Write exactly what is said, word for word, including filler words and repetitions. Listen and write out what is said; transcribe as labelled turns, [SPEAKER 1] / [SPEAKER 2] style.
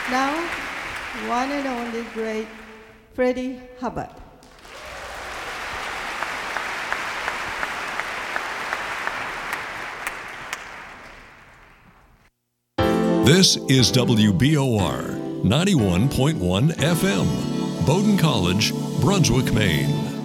[SPEAKER 1] Now, one and only great Freddie Hubbard.
[SPEAKER 2] This is W B O R ninety-one point one F M, Bowdoin College, Brunswick, Maine.